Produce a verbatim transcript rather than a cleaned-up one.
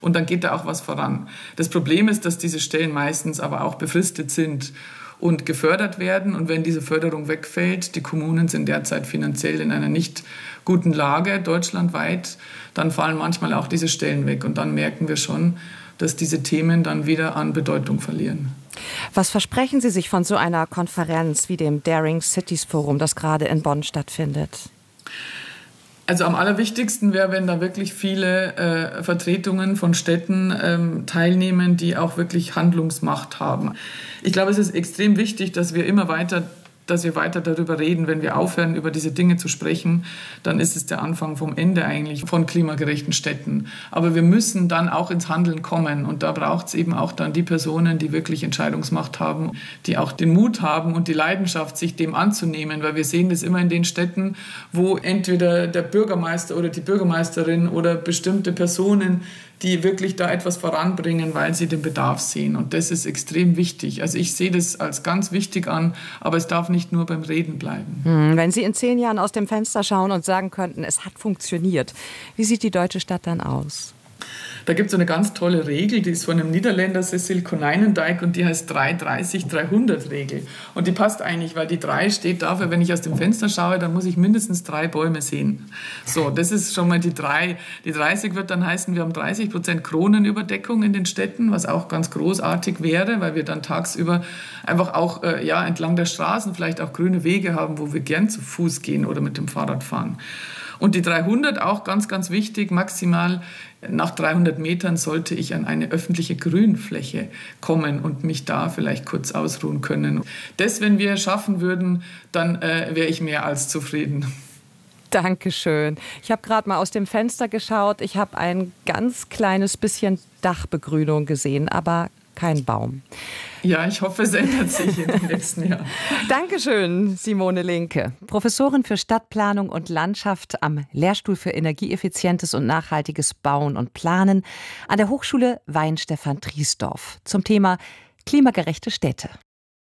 Und dann geht da auch was voran. Das Problem ist, dass diese Stellen meistens aber auch befristet sind und gefördert werden. Und wenn diese Förderung wegfällt, die Kommunen sind derzeit finanziell in einer nicht guten Lage, deutschlandweit, dann fallen manchmal auch diese Stellen weg. Und dann merken wir schon, dass diese Themen dann wieder an Bedeutung verlieren. Was versprechen Sie sich von so einer Konferenz wie dem Daring Cities Forum, das gerade in Bonn stattfindet? Also am allerwichtigsten wäre, wenn da wirklich viele äh, Vertretungen von Städten ähm, teilnehmen, die auch wirklich Handlungsmacht haben. Ich glaube, es ist extrem wichtig, dass wir immer weiter dass wir weiter darüber reden. Wenn wir aufhören, über diese Dinge zu sprechen, dann ist es der Anfang vom Ende eigentlich von klimagerechten Städten. Aber wir müssen dann auch ins Handeln kommen. Und da braucht es eben auch dann die Personen, die wirklich Entscheidungsmacht haben, die auch den Mut haben und die Leidenschaft, sich dem anzunehmen. Weil wir sehen das immer in den Städten, wo entweder der Bürgermeister oder die Bürgermeisterin oder bestimmte Personen, die wirklich da etwas voranbringen, weil sie den Bedarf sehen. Und das ist extrem wichtig. Also ich sehe das als ganz wichtig an, aber es darf nicht nur beim Reden bleiben. Hm, wenn Sie in zehn Jahren aus dem Fenster schauen und sagen könnten, es hat funktioniert, wie sieht die deutsche Stadt dann aus? Da gibt es eine ganz tolle Regel, die ist von einem Niederländer, Cecil Konijnendijk, und die heißt drei dreißig dreihundert Regel. Und die passt eigentlich, weil die drei steht dafür, wenn ich aus dem Fenster schaue, dann muss ich mindestens drei Bäume sehen. So, das ist schon mal die drei. Die dreißig wird dann heißen, wir haben dreißig Prozent Kronenüberdeckung in den Städten, was auch ganz großartig wäre, weil wir dann tagsüber einfach auch äh, ja, entlang der Straßen vielleicht auch grüne Wege haben, wo wir gern zu Fuß gehen oder mit dem Fahrrad fahren. Und die dreihundert, auch ganz, ganz wichtig, maximal nach dreihundert Metern sollte ich an eine öffentliche Grünfläche kommen und mich da vielleicht kurz ausruhen können. Das, wenn wir schaffen würden, dann äh, wäre ich mehr als zufrieden. Dankeschön. Ich habe gerade mal aus dem Fenster geschaut. Ich habe ein ganz kleines bisschen Dachbegrünung gesehen, aber kein Baum. Ja, ich hoffe, es ändert sich in den nächsten Jahren. Dankeschön, Simone Linke, Professorin für Stadtplanung und Landschaft am Lehrstuhl für energieeffizientes und nachhaltiges Bauen und Planen an der Hochschule Weihenstephan-Triesdorf zum Thema klimagerechte Städte.